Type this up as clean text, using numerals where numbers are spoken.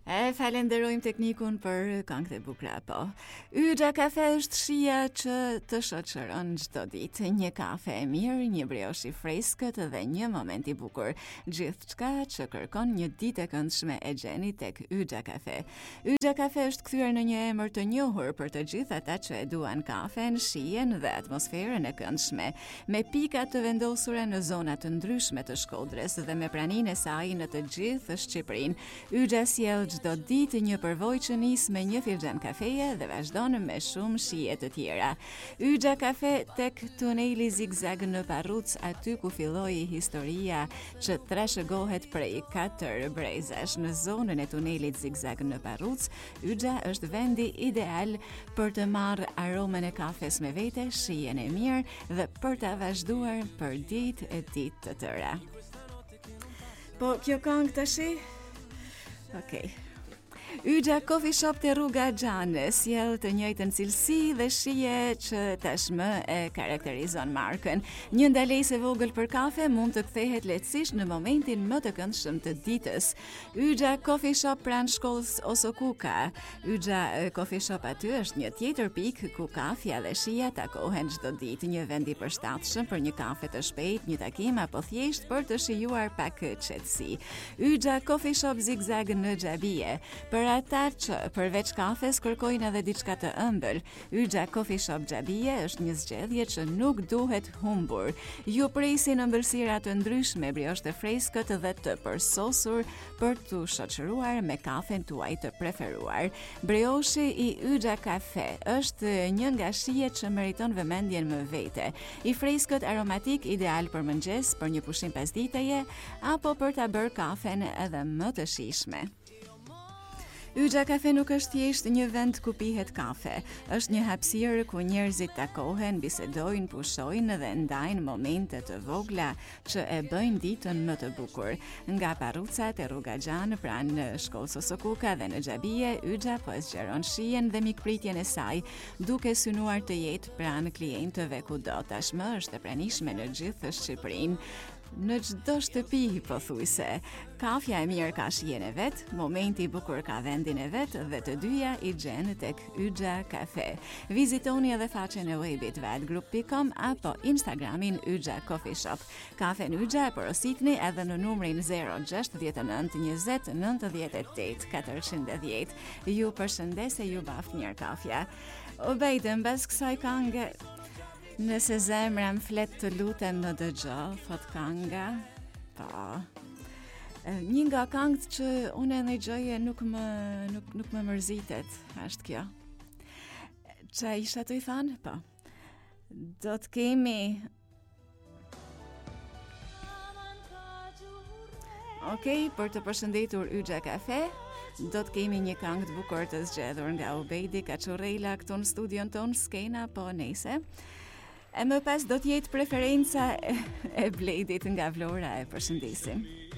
Falenderojmë teknikun për këngët e bukura po. Yxha kafe është shija që të shoqëron çdo ditë. Një kafe e mirë, një briosh i freskët dhe një moment i bukur. Gjithçka që kërkon një ditë e këndshme e gjeni tek Yxha kafe. Yxha kafe është kthyer në një emër të njohur për të gjithë ata që e duan kafen, shijen dhe atmosferën e këndshme, me pika të vendosura në zona të ndryshme të Shkodrës dhe me praninë e saj në të gjithë Shqipërinë. Yxha sjell çdo ditë një përvojë që nis me një filxhan kafeje dhe vazhdon me shumë shije të tjera. Yxha kafe tek tuneli Zigzag në Parruc, aty ku filloi historia që trashëgohet prej 4 brezash. Në zonën e tunelit Zigzag në Parruc, Yxha është vendi ideal për të marrë aromën e kafes me vete, shijen e mirë dhe për ta vazhduar për ditë e ditë të tëra. Po kjo këngë tash? Okej. Yxha Coffee Shop te rruga Xhanës sjell të njëjtën cilësi dhe shije që tashmë e karakterizon markën. Një ndalesë e vogël për kafe mund të kthehet lehtësisht në momentin më të këndshëm të ditës. Yxha Coffee Shop pranë shkollës Osokuka. Yxha Coffee Shop aty është një tjetër pikë ku kafja dhe shija takohen çdo ditë, një vend i përshtatshëm për një kafe të shpejtë, një takim apo thjesht për të shijuar pak qetësi. Yxha Coffee Shop Zigzag në Xhabie. Për ata që përveç kafes kërkojnë edhe diçka të ëmbël, Yxha Coffee Shop Xhabie është një zgjedhje që nuk duhet humbur. Ju presin ëmbëlsira të ndryshme, briosh të freskët dhe të përsosur për t'u shoqëruar me kafen tuaj të preferuar. Brioshi i Yxha Kafe është një nga shijet që meriton vëmendjen më vete. I freskët aromatik, ideal për mëngjes, për një pushim pasditeje apo për ta bërë kafen edhe më të shijshme. Yxha Kafe nuk është thjesht një vend ku pihet kafe. Është një hapësirë ku njerëzit takohen, bisedojnë, pushojnë dhe ndajnë momente të vogla që e bëjnë ditën më të bukur. Nga Parruca te rruga Xhanë pranë shkollës Osokuka dhe në Xhabie, Yxha po e zgjeron shijen dhe mikpritjen e saj, duke synuar të jetë pranë klientëve kudo. Tashmë është e pranishme në gjithë Shqipërinë. Në çdo shtëpi pothuajse. Kafja e mirë ka shijen e vet, momenti i bukur ka vendin e vet dhe të dyja i gjen tek Yxha Kafe. Vizitoni edhe faqen e webit vatgroup.com apo Instagramin Yxha Coffee Shop. Kafen Yxha e porositni edhe në numrin 069 20 98 410. Ju përshëndes e ju baft mirë kafja. Obejtë mbas kësaj këngë. Nëse zemra më flet të lutem në dëgjo, thot kënga. Po. Një nga këngët që unë e ndëgjoje nuk më mërzitet, është kjo. Qa isha të i thanë? Po. Do të kemi Okej, për të përshëndetur Yxha Kafe, do të kemi një këngë të bukur të zgjedhur nga Ubejdi Kaçurrela këtu në studion ton Skena, po nejse. E më pas do t'jetë preferenca e Bledit nga Vlora, e përshëndesim.